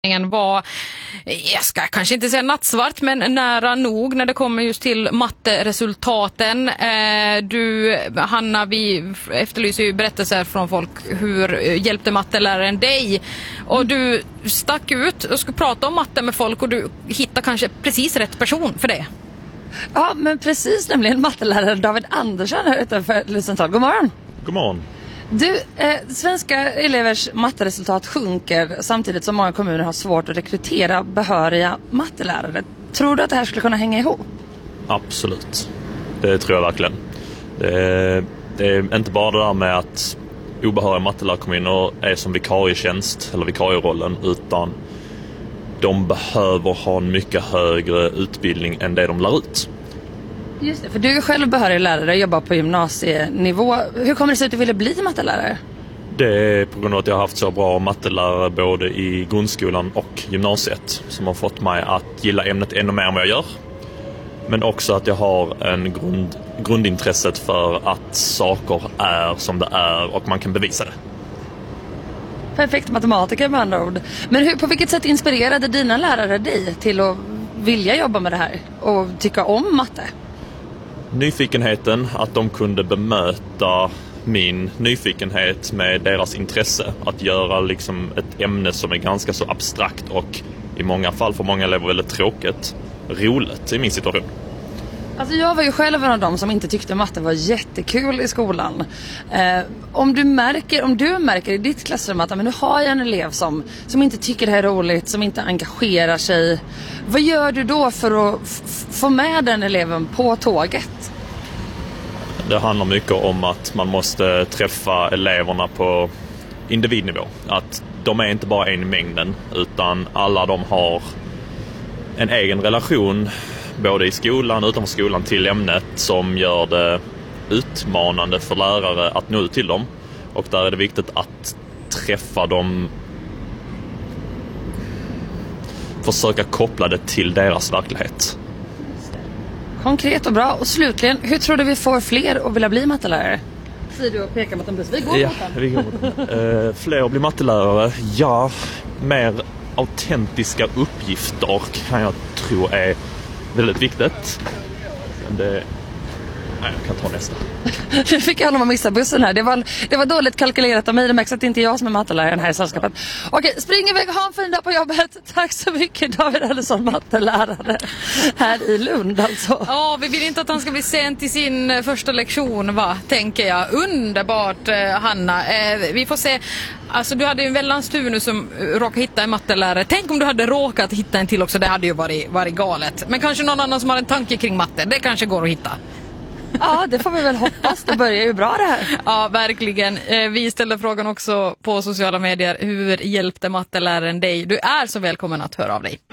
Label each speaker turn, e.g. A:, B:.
A: var, jag ska kanske inte säga nattsvart, men nära nog när det kommer just till matteresultaten. Du, Hanna, vi efterlyser ju berättelser från folk. Hur hjälpte matteläraren dig? Och du stack ut och skulle prata om matte med folk och du hittade kanske precis rätt person för det.
B: Ja, men precis, nämligen mattelärare David Andersson här utanför Lusenttal. God morgon!
C: God morgon!
B: Du, svenska elevers matteresultat sjunker samtidigt som många kommuner har svårt att rekrytera behöriga mattelärare. Tror du att det här skulle kunna hänga ihop?
C: Absolut. Det tror jag verkligen. Det är inte bara det där med att obehöriga mattelärarkommuner är som vikarietjänst eller vikarierollen, utan de behöver ha en mycket högre utbildning än det de lär ut.
B: Just det, för du är själv behörig lärare och jobbar på gymnasienivå. Hur kommer det sig att du ville bli mattelärare?
C: Det är på grund av att jag har haft så bra mattelärare både i grundskolan och gymnasiet som har fått mig att gilla ämnet ännu mer än vad jag gör. Men också att jag har en grundintresset för att saker är som det är och man kan bevisa det.
B: Perfekt matematiker med andra ord. Men på vilket sätt inspirerade dina lärare dig till att vilja jobba med det här och tycka om matte?
C: Nyfikenheten, att de kunde bemöta min nyfikenhet med deras intresse. Att göra liksom ett ämne som är ganska så abstrakt och i många fall för många elever väldigt tråkigt, roligt i min situation.
B: Alltså jag var ju själv en av dem som inte tyckte matte var jättekul i skolan. Om du märker i ditt klassrum att men nu har jag en elev som inte tycker det här är roligt, som inte engagerar sig. Vad gör du då för att få med den eleven på tåget?
C: Det handlar mycket om att man måste träffa eleverna på individnivå. Att de är inte bara en i mängden, utan alla de har en egen relation både i skolan och utanför skolan till ämnet som gör det utmanande för lärare att nå ut till dem. Och där är det viktigt att träffa dem, försöka koppla det till deras verklighet.
B: Konkret och bra. Och slutligen, hur tror du vi får fler att vilja bli mattelärare? Säger du och pekar mot en buss. Vi går mot den.
C: Fler bli mattelärare, ja. Mer autentiska uppgifter kan jag tro är väldigt viktigt. Men nej, jag kan ta nästa.
B: Nu fick jag honom att missa bussen här. Det var dåligt kalkylerat av mig. Det märks att det inte är jag som är matteläraren här i sällskapet. Okej, spring iväg och ha en fin dag på jobbet. Tack så mycket, David Andersson, mattelärare här i Lund alltså.
A: Ja, vi vill inte att han ska bli sent till sin första lektion, tänker jag. Underbart, Hanna. Vi får se. Alltså, du hade ju en väldans tur nu som råkade hitta en mattelärare. Tänk om du hade råkat hitta en till också. Det hade ju varit galet. Men kanske någon annan som har en tanke kring matte. Det kanske går att hitta.
B: Ja, det får vi väl hoppas. Det börjar ju bra det här.
A: Ja, verkligen. Vi ställde frågan också på sociala medier. Hur hjälpte matteläraren dig? Du är så välkommen att höra av dig.